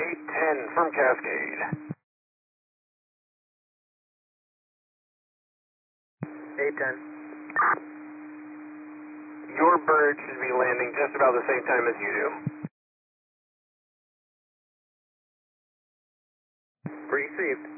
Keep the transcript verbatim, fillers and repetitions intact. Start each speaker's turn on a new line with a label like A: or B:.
A: eight ten from Cascade.
B: eight ten.
A: Your bird should be landing just about the same time as you do.
B: Received.